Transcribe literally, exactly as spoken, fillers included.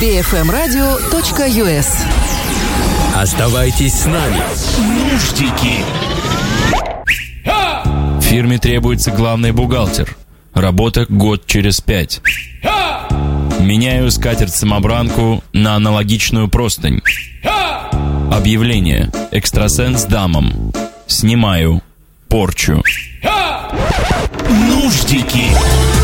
би эф эм радио точка ю эс. Оставайтесь с нами. Нуждики. Фирме требуется главный бухгалтер. Работа год через пять. Меняю скатерть-самобранку на аналогичную простынь. Объявление. Экстрасенс дамам. Снимаю порчу. Нуждики.